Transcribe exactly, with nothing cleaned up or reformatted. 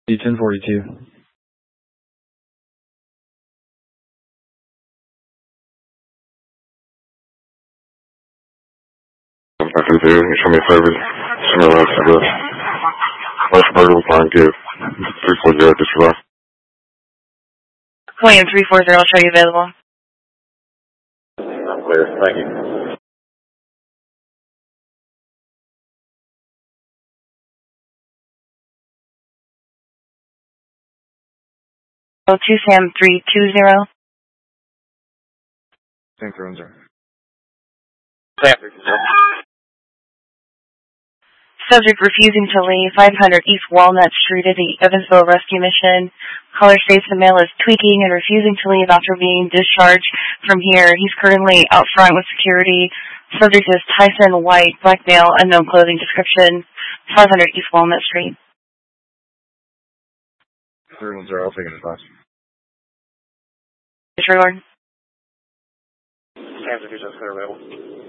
D ten forty-two. Back to there, you show me a favor. Send me a route address. West Burger Line, give three four zero disregard. William three four zero, I'll show you available. I'm clear, thank you. Oh, two Sam three two zero. Sam three zero. Sam three zero. Subject refusing to leave five hundred East Walnut Street at the Evansville Rescue Mission. Caller states the male is tweaking and refusing to leave after being discharged from here. He's currently out front with security. Subject is Tyson White, black male, unknown clothing description, five hundred East Walnut Street. three one zero, I'll take it as last. Disregard. Sam three zero, clear available.